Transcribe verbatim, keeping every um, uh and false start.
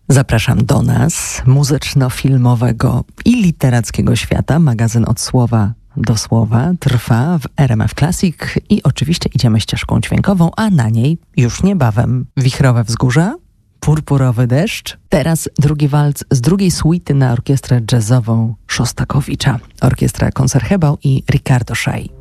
Zapraszam do nas, muzyczno-filmowego i literackiego świata. Magazyn od słowa do słowa trwa w R M F Classic i oczywiście idziemy ścieżką dźwiękową, a na niej już niebawem Wichrowe Wzgórza, Purpurowy deszcz. Teraz drugi walc z drugiej suity na orkiestrę jazzową Szostakowicza. Orkiestra Koncertgebouw i Ricardo Szaj.